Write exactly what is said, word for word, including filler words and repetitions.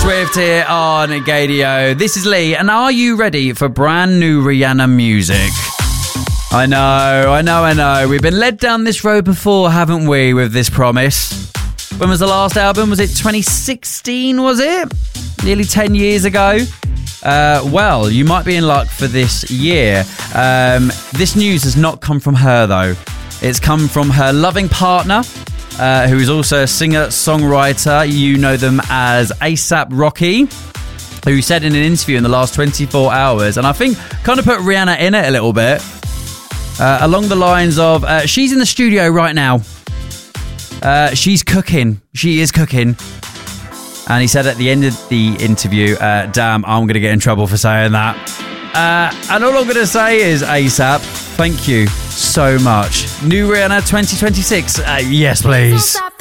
Swift here on Gadio. This is Lee, and are you ready for brand new Rihanna music? I know, I know, I know. We've been led down this road before, haven't we, with this promise? When was the last album? Was it twenty sixteen, was it? Nearly ten years ago? Uh, well, you might be in luck for this year. Um, this news has not come from her, though. It's come from her loving partner, uh, who is also a singer-songwriter. You know them as A$AP Rocky, who said in an interview in the last twenty-four hours, and I think kind of put Rihanna in it a little bit, uh, along the lines of, uh, she's in the studio right now. Uh, she's cooking. She is cooking. And he said at the end of the interview, uh, damn, I'm going to get in trouble for saying that. Uh, and all I'm going to say is, A$AP, thank you so much. New Rihanna twenty twenty-six. Uh, yes, please.